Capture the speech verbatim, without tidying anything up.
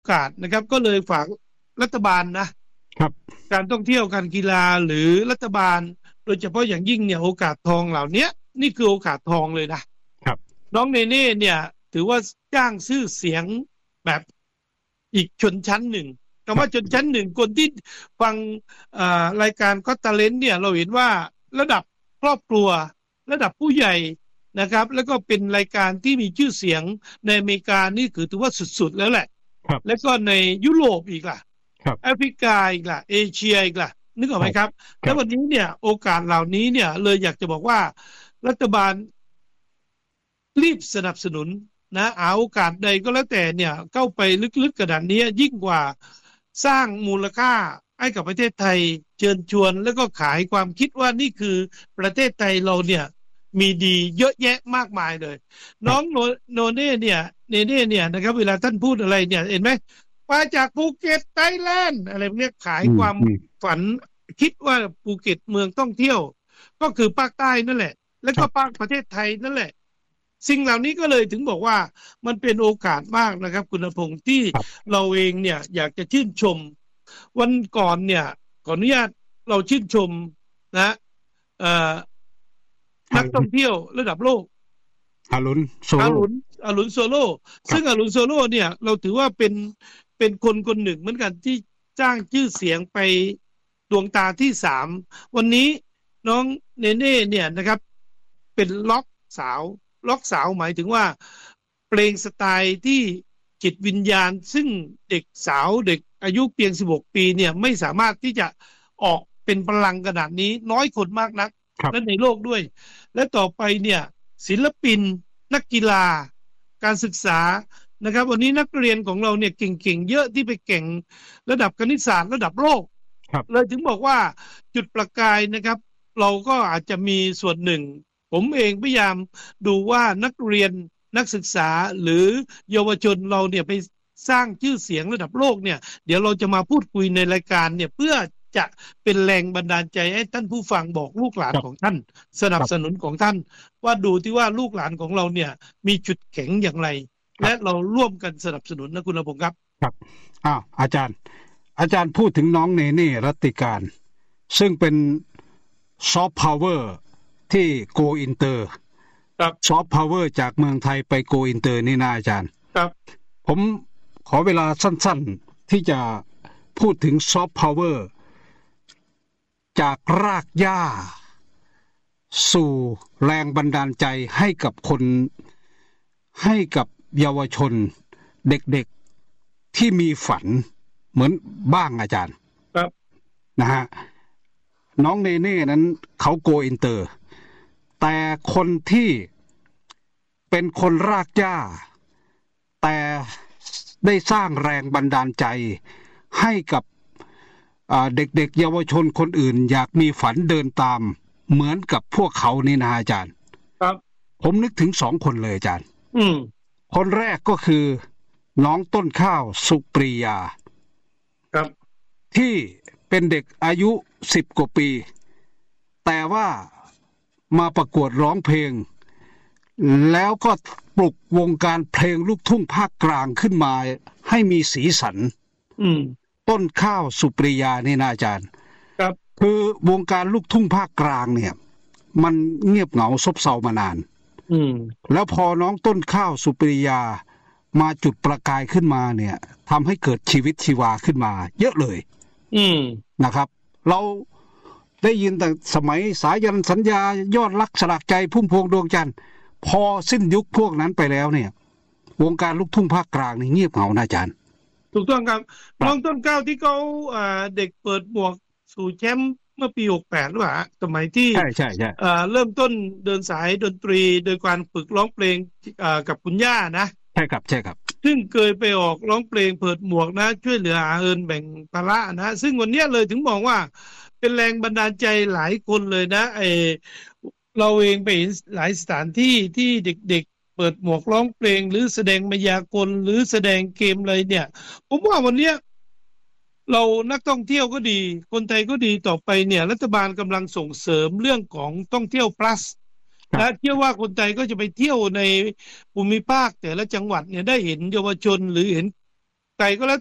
กาสนะครับก็เลยฝากรัฐบาลนะครับการท่องเที่ยวการกีฬาหรือรัฐบาลโดยเฉพาะอย่างยิ่งเนี่ยโอกาสทองเหล่านี้นี่คือโอกาสทองเลยนะครับน้องเนเน่เนี่ยถือว่าจ้างชื่อเสียงแบบอีกชนชั้นหนึ่งคำว่าชนชั้นหนึ่งคนที่ฟังรายการก็ตาเลนเนี่ยเราเห็นว่าระดับครอบครัวระดับผู้ใหญ่นะครับแล้วก็เป็นรายการที่มีชื่อเสียงในอเมริกานี่คือถือว่าสุดๆแล้วแหละแล้วก็ในยุโรปอีกล่ะแอฟริกาอีกล่ะเอเชียอีกล่ะนึกออกไหมครับแล้ววันนี้เนี่ยโอกาสเหล่านี้เนี่ยเลยอยากจะบอกว่ารัฐบาลรีบสนับสนุนนะเอาโอกาสใดก็แล้วแต่เนี่ยเข้าไปลึกๆกระดานนี้ยิ่งกว่าสร้างมูลค่าให้กับประเทศไทยเชิญชวนแล้วก็ขายความคิดว่านี่คือประเทศไทยเราเนี่ยมีดีเยอะแยะมากมายเลยน้องโนเน่เนี่ยเนเน่เนี่ยนะครับเวลาท่านพูดอะไรเนี่ยเห็นไหมมาจากภูเก็ตไทยแลนด์อะไรเนี้ยขายความฝันคิดว่าภูเก็ตเมืองท่องเที่ยวก็คือภาคใต้นั่นแหละแล้วก็ภาคประเทศไทยนั่นแหละสิ่งเหล่านี้ก็เลยถึงบอกว่ามันเป็นโอกาสมากนะครับคุณพงษ์ที่เราเองเนี่ยอยากจะชื่นชมวันก่อนเนี่ยขออนุญาตเราชื่นชมนะเอ่อนักท่องเที่ยวระดับโลกอารุณโซอาโลรุณอารุณโซโลซึ่งอารุณโซโลเนี่ยเราถือว่าเป็นเป็นคนคนหนึ่งเหมือนกันที่สร้างชื่อเสียงไปดวงตาที่สามวันนี้น้องเนเน่เนี่ยนะครับเป็นล็อกสาวล็อกสาวหมายถึงว่าเพลงสไตล์ที่จิตวิญญาณซึ่งเด็กสาวเด็กอายุเพียงสิบหกปีเนี่ยไม่สามารถที่จะออกเป็นพลังขนาดนี้น้อยคนมากนักและในโลกด้วยและต่อไปเนี่ยศิลปินนักกีฬาการศึกษานะครับวันนี้นักเรียนของเราเนี่ยเก่งๆเยอะที่ไปเก่งระดับคณิตศาสตร์ระดับโลกเลยถึงบอกว่าจุดประกายนะครับเราก็อาจจะมีส่วนหนึ่งผมเองพยายามดูว่านักเรียนนักศึกษาหรือเยาวชนเราเนี่ยไปสร้างชื่อเสียงระดับโลกเนี่ยเดี๋ยวเราจะมาพูดคุยในรายการเนี่ยเพื่อจะเป็นแรงบันดาลใจให้ท่านผู้ฟังบอกลูกหลานของท่านสนับสนุนของท่านว่าดูที่ว่าลูกหลานของเราเนี่ยมีจุดแข็งอย่างไรและเราร่วมกันสนับสนุนนะคุณณพงศ์ครับครับอ้าวอาจารย์อาจารย์พูดถึงน้องเนเน่รัตติการซึ่งเป็นซอฟต์พาวเวอร์ที่โกอินเตอร์ครับซอฟต์พาวเวอร์จากเมืองไทยไปโกอินเตอร์นี่นะอาจารย์ครับผมขอเวลาสั้นๆที่จะพูดถึงซอฟต์พาวเวอร์จากรากหญ้าสู่แรงบันดาลใจให้กับคนให้กับเยาวชนเด็กๆที่มีฝันเหมือนบ้างอาจารย์ครับนะฮะน้องเนเน่นั้นเขาโกอินเตอร์แต่คนที่เป็นคนรากหญ้าแต่ได้สร้างแรงบันดาลใจให้กับเด็กๆเยาวชนคนอื่นอยากมีฝันเดินตามเหมือนกับพวกเขานี่นะอาจารย์ครับผมนึกถึงสองคนเลยอาจารย์อืมคนแรกก็คือน้องต้นข้าวสุปรียาครับที่เป็นเด็กอายุสิบกว่าปีแต่ว่ามาประกวดร้องเพลงแล้วก็ปลุกวงการเพลงลูกทุ่งภาคกลางขึ้นมาให้มีสีสันอืมต้นข้าวสุปรียานี่นะอาจารย์ครับคือวงการลูกทุ่งภาคกลางเนี่ยมันเงียบเหงาซบเซามานานอืมแล้วพอน้องต้นข้าวสุปรียามาจุดประกายขึ้นมาเนี่ยทำให้เกิดชีวิตชีวาขึ้นมาเยอะเลยอืมนะครับเราได้ยินแต่สมัยสายันสัญญายอดรักสลักใจพุ่มพวงดวงจันทร์พอสิ้นยุคพวกนั้นไปแล้วเนี่ยวงการลูกทุ่งภาคกลางนี่เงียบเหงานะอาจารย์ถูกต้องครับน้องต้นข้าวที่เขาเด็กเปิดหมวกสู่แชมป์เมื่อปีหกสิบแปดหรือเปล่าสมัยที่ใช่ใช่ใช่เริ่มต้นเดินสายดนตรีโดยการฝึกร้องเพลงกับคุณย่านะใช่ครับใช่ครับซึ่งเคยไปออกร้องเพลงเปิดหมวกนะช่วยเหลือหาเงินแบ่งภาระนะซึ่งวันนี้เลยถึงบอกว่าเป็นแรงบันดาลใจหลายคนเลยนะไอเราเองไปเห็นหลายสถานที่ที่เด็กๆเปิดหมวกร้องเพลงหรือแสดงมายากลหรือแสดงเกมอะไรเนี่ยผมว่าวันนี้เรานักท่องเที่ยวก็ดีคนไทยก็ดีต่อไปเนี่ยรัฐบาลกำลังส่งเสริมเรื่องของท่องเที่ยว plus และเชื่อว่าคนไทยก็จะไปเที่ยวในภูมิภาคแต่ละจังหวัดเนี่ยได้เห็นเยาวชนหรือเห็นใดก็แล้ว